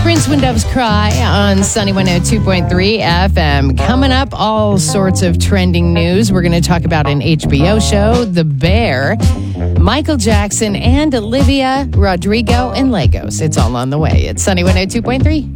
Prince When Doves Cry on Sunny 102.3 FM. Coming up, all sorts of trending news. We're going to talk about an HBO show, The Bear, Michael Jackson, and Olivia Rodrigo and Legos. It's all on the way. It's Sunny 102.3.